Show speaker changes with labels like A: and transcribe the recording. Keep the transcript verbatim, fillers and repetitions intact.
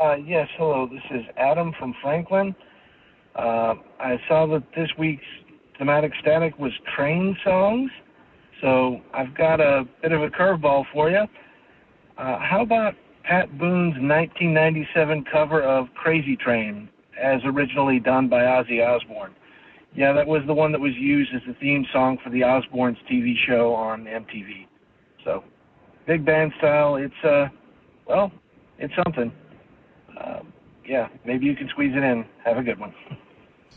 A: Uh, yes, hello. This is Adam from Franklin. Uh, I saw that this week's thematic static was train songs, so I've got a bit of a curveball for you. Uh, how about Pat Boone's nineteen ninety-seven cover of Crazy Train, as originally done by Ozzy Osbourne? Yeah, that was the one that was used as the theme song for the Osbournes T V show on M T V. So, big band style, it's, uh, well, it's something. Uh, yeah, maybe you can squeeze it in. Have a good one.